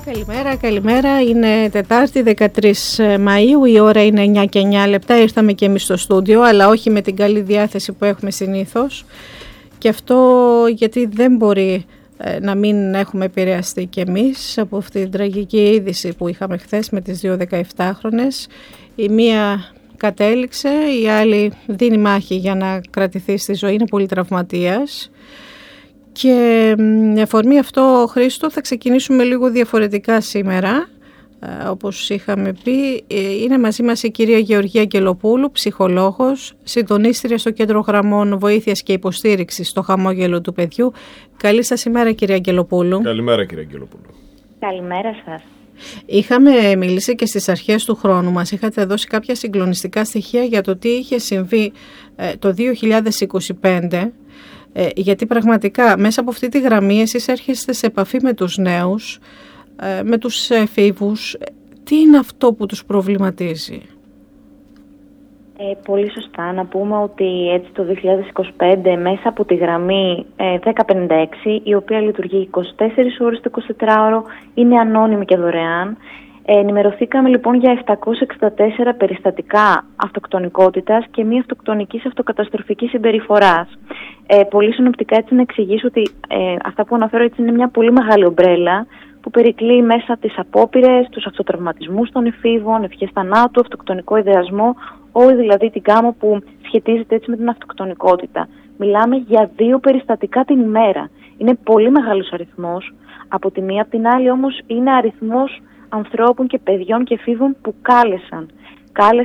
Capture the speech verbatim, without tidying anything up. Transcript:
Καλημέρα, καλημέρα. Είναι Τετάρτη δεκατρείς Μαΐου, η ώρα είναι εννιά και εννιά λεπτά. Ήρθαμε και εμείς στο στούντιο, αλλά όχι με την καλή διάθεση που έχουμε συνήθως. Και αυτό γιατί δεν μπορεί ε, να μην έχουμε επηρεαστεί και εμείς από αυτή την τραγική είδηση που είχαμε χθες με τις δύο δεκαεπτάχρονες. Η μία κατέληξε, η άλλη δίνει μάχη για να κρατηθεί στη ζωή, είναι πολύ τραυματίας. Και με αφορμή αυτό, Χρήστο, θα ξεκινήσουμε λίγο διαφορετικά σήμερα. Ε, όπως είχαμε πει, ε, είναι μαζί μας η κυρία Γεωργία Αγγελοπούλου, ψυχολόγος, συντονίστρια στο Κέντρο Γραμμών Βοήθειας και Υποστήριξης στο Χαμόγελο του Παιδιού. Καλή σας ημέρα, κυρία Αγγελοπούλου. Καλημέρα, κυρία Αγγελοπούλου. Καλημέρα σας. Είχαμε μιλήσει και στις αρχές του χρόνου μας, είχατε δώσει κάποια συγκλονιστικά στοιχεία για το τι είχε συμβεί ε, το δύο χιλιάδες είκοσι πέντε. Ε, γιατί πραγματικά μέσα από αυτή τη γραμμή εσείς έρχεστε σε επαφή με τους νέους, ε, με τους εφήβους. Τι είναι αυτό που τους προβληματίζει? Ε, πολύ σωστά. Να πούμε ότι έτσι το δύο χιλιάδες είκοσι πέντε μέσα από τη γραμμή ε, δέκα πενήντα έξι, η οποία λειτουργεί είκοσι τέσσερις ώρες το εικοσιτετράωρο, είναι ανώνυμη και δωρεάν. Ε, ενημερωθήκαμε λοιπόν για επτακόσια εξήντα τέσσερα περιστατικά αυτοκτονικότητας και μη αυτοκτονικής αυτοκαταστροφικής συμπεριφοράς. Ε, πολύ συνοπτικά έτσι να εξηγήσω ότι ε, αυτά που αναφέρω έτσι είναι μια πολύ μεγάλη ομπρέλα που περικλεί μέσα τις απόπειρες, τους αυτοτραυματισμούς των εφήβων, ευχές θανάτου, αυτοκτονικό ιδεασμό, όλη δηλαδή την γάμο που σχετίζεται έτσι με την αυτοκτονικότητα. Μιλάμε για δύο περιστατικά την ημέρα. Είναι πολύ μεγάλος αριθμός. Από τη μία, από την άλλη όμως είναι αριθμός ανθρώπων και παιδιών και εφήβων που κάλεσαν. Κάλεσαν